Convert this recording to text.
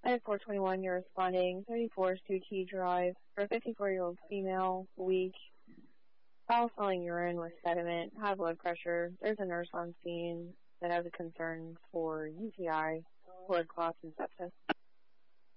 At 421, you're responding 34 Stu T Drive for a 54-year-old female, weak, foul smelling urine with sediment, high blood pressure. There's a nurse on scene that has a concern for UTI, blood clots, and sepsis.